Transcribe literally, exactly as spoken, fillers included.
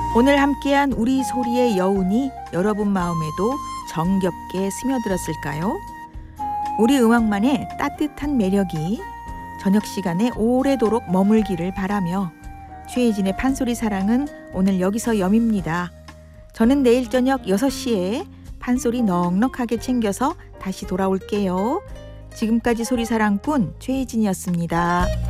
오늘 함께한 우리 소리의 여운이 여러분 마음에도 정겹게 스며들었을까요? 우리 음악만의 따뜻한 매력이 저녁 시간에 오래도록 머물기를 바라며 최혜진의 판소리 사랑은 오늘 여기서 여밉니다. 저는 내일 저녁 여섯 시에 판소리 넉넉하게 챙겨서 다시 돌아올게요. 지금까지 소리사랑꾼 최혜진이었습니다.